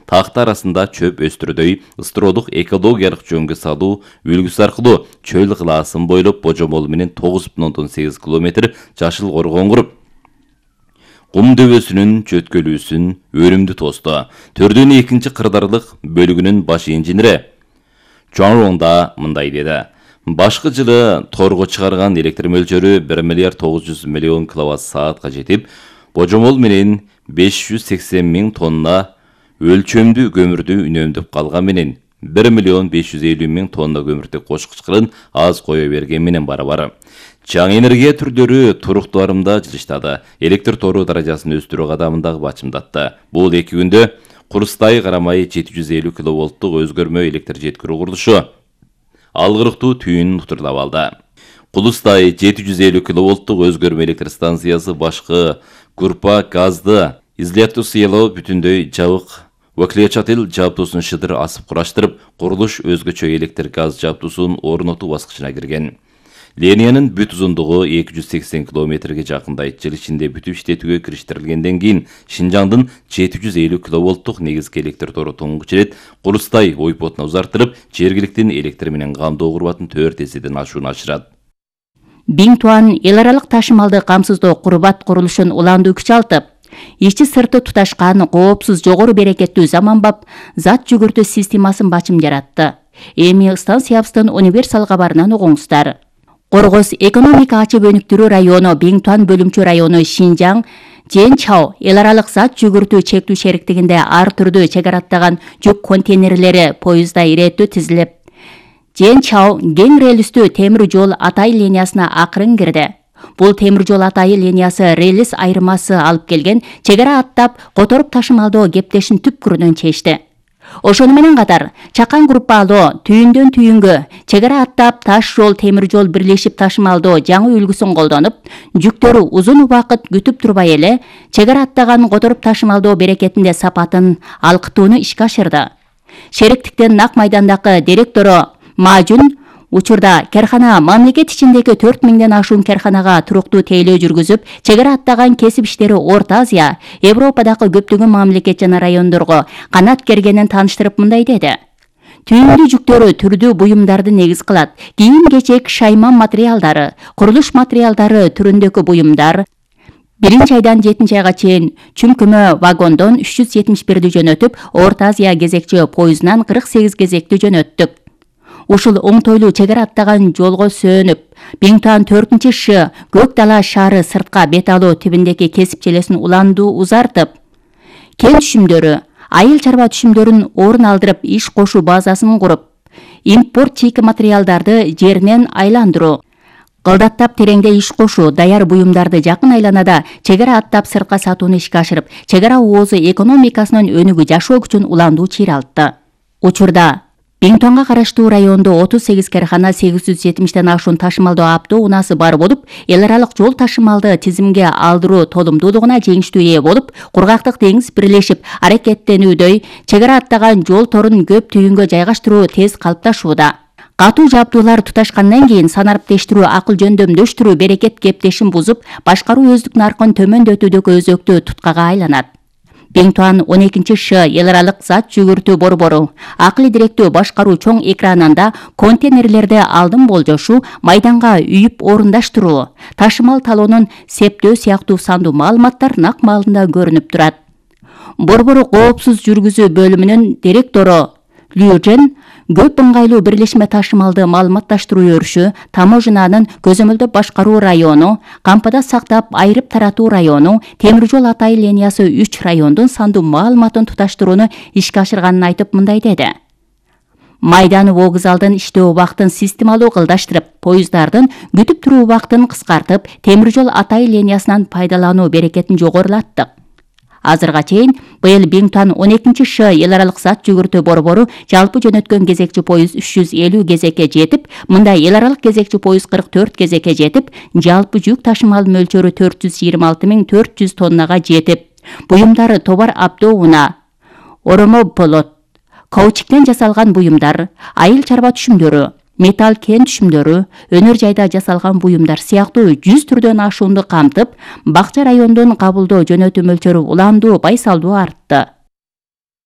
такта арасында чөп өстүрдөй ыстыруудук экологиялык жөнгө салуу үлгүсү аркылуу чөл кылаасын бойлоп Божомол менен 9,8 км жашыл коргон куруп, кум дөбөсүнүн чөткөлүүсүн өрүмдү тосту. Төрдүнүн экинчи кырдаарлык бөлүгүнүн баш инженери Чоңронда мындай деди. Башкы жылы торго чыгарган электр мөлчөрү 1 миллиард 900 миллион киловатт саатка жетип, Божомол менен 580 миң тонна өлчөмдүү көмүрдү үнөмдөп калган менен 1 миллион 550 миң тонна көмүртек кошкучкырын аз кое берген менен барабар. Жаңы энергия түрлөрү туруктуу арымда жылыштады. Электр тору даражасын өстүрүү кадамындагы бачымдатты. Бул 2 күндө Курустай карамай 750 киловолттук өзгөрмө электр жеткирүү курулушу алгырыктуу түйүнүн утурлап алды. Кулустай 750 киловолттук өзгөрмө электр станциясы башкы группа газды изоляциялоо бүтүндөй жабык выключатель жабдуусын шыдыр асып кураштырып, курулуш өзгөчө электр газ жабдуусун орнотуу баскычына кирген. Линиянын бүт узундугу 280 километрге жакындайт. Жыл ичинде бүтүп иштетүүгө кириштирилгенден кийин Шинжаңдын 750 киловолттук негизги электр тору туңгуч ирет Курустай ойпотуна узартырып, жергиликтин электр менен камдоо курбатын 4 эседен ашууну ашырат. Биңтуан эл аралык ташымалды камсыздоо курбат курулушун уландуу күчалтып, ичи сырты туташкан коопсуз жогору берекеттүү заманбап зат жүгүртүү системасын бачым жаратты. Эми станциябыздын универсал кабарынан угуңуздар. Коргоз экономика ачып өнүктүрүү району Биңтуан бөлүмчө району Шинжаң Жен-Чао эл аралык зат жүгүртүү чектүү шериктигинде ар түрдүү чек араттаган жүк контейнерлери поездда иреттүү тизилип, Жен-Чао кең релистүү темир жол Атай линиясына акырын кирди. Бул темир жол Атай линиясы релис айырмасы алып келген чек ара аттап которуп ташымалдоо кептешин түпкүрүнөн чечти. Ошону менен катар чакан группалоо түйүндөн түйүнгө чек ара аттап таш жол темир жол бирлешип ташымалдоо жаңы үлгүсүн колдонуп, жүктөрү узун убакыт күтүп турбай эле чек ара аттаган которуп ташымалдоо берекетинде сапатын алкытууну ишке ашырды. Шериктиктин Нак майдандагы директору Мажун учурда керкана мамлекет ичиндеги 4000ден ашуун керканага туруктуу тейлөө жүргүзүп, чек ара аттаган кесип иштери Орто Азия, Европадагы көптөгөн мамлекет жана райондорго канат кергенин тааныштырып мындай деди. Түйүндүү жүктөрү түрдүү буюмдарды негиз кылат. Кийим-кечек, шайман материалдары, курулуш материалдары түрүндөгү буюмдар, 1-айдан 7-айга чейин чүмкүмө вагондон 371 жөнөтүп, Орто Азия кезекчи поездунан 48 кезекти жөнөттүк. Ушул оңтойлуу чек ара аттаган жолго сөөнүп, Биңтуан 4-Ш Көк дала шаары сыртка бет алуу тибиндеги кесип желесин уландуу узартып, кен түшүмдөрү, айыл чарба түшүмдөрүн орун алдырып иш кошуу базасын куруп, импорт чийки материалдарды жеринен айландыруу, кылдаттап тереңде иш кошуу, даяр буюмдарды жакын айланада чек ара аттап сыртка сатууну ишке ашырып, чек ара оозу экономикасынын өнүгүү жашоо күчүн уландуу чыйралтты. Учурда Биңтуанга караштуу райондо 38 керкана 870ден ашуун ташымалдоо автоо унаасы бар болуп, эл аралык жол ташымалды тизимге алдыруу толумдуулугуна жеңиштүү ээ болуп, кургактык деңиз бирлешип аракеттенүүдөй чек ара аттаган жол торун көп түйүнгө жайгаштыруу тез калыпташууда. Катуу жабдуулар туташкандан кийин санариптештирүү, акыл жөндөмдөштүрүү берекет кептешин бузуп, башкаруу өздүк наркын төмөндөтүүдөгү өзөктүү туткага айланат. Биңтуан 12-Ш эл аралык зат жүгүртүү борбору акылы директүү башкаруу чоң экранында контейнерлерди алдын болжошуу, майданга үйүп орундаштыруу, ташымал талоонун септөө сыяктуу сандуу маалыматтар нак маалында көрүнүп турат. Борбору коопсуз жүргүзүү бөлүмүнүн директору Лүжен көп ыңгайлуу бирлешме ташымалды маалыматташтыруу өрүшү, таможнанын көзөмөлдөп башкаруу району, кампада сактап айырып таратуу району, темир жол Атай линиясы 3 райондун сандуу маалыматын туташтырууну ишке ашырганын айтып мындай деди. Майдан вокзалдын иштөө убактын системалуу кылдаштырып, поезддардын күтүп туруу убактын кыскартып, темир жол Атай линиясынан пайдалануу берекетин жогорулаттык. Азырга чейин быйыл Биңтуан 12-Ш эл аралык зат жүгүртүү борбору жалпы жөнөткөн кезекчи поезд 350 кезекке жетип, мындай эл аралык кезекчи поезд 44 кезекке жетип, жалпы жүк ташымал мөлчөрү 426.400 тоннага жетип, буюмдары товар автоунаа, оромополот, каучуктен жасалган буюмдар, айыл чарба түшүмдөрү, металл кен түшүмдөрү, өнөр жайда жасалган буюмдар сыяктуу 100 түрдөн ашуунду камтып, Бакча райондун кабылдоо жөнөтүү мөлчөрү уландуу, байсалдуу артты.